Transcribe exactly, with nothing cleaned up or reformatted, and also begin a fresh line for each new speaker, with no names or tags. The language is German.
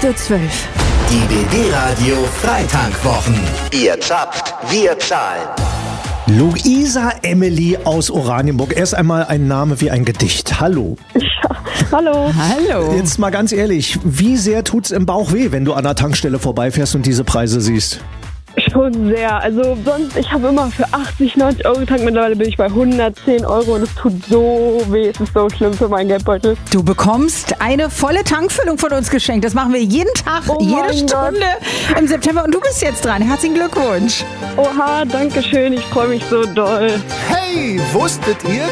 acht Uhr zwölf.
Die B B-Radio Freitankwwochen. Ihr zapft, wir zahlen.
Luisa Emily aus Oranienburg. Erst einmal ein Name wie ein Gedicht. Hallo.
Ja, hallo.
Hallo.
Jetzt mal ganz ehrlich, wie sehr tut's im Bauch weh, wenn du an der Tankstelle vorbeifährst und diese Preise siehst?
Schon sehr. Also sonst, ich habe immer für achtzig, neunzig Euro getankt. Mittlerweile bin ich bei hundertzehn Euro und es tut so weh. Es ist so schlimm für meinen Geldbeutel.
Du bekommst eine volle Tankfüllung von uns geschenkt. Das machen wir jeden Tag,
Oh
jede
mein
Stunde
Gott.
im September. Und du bist jetzt dran. Herzlichen Glückwunsch.
Oha, danke schön. Ich freue mich so doll.
Hey, wusstet ihr,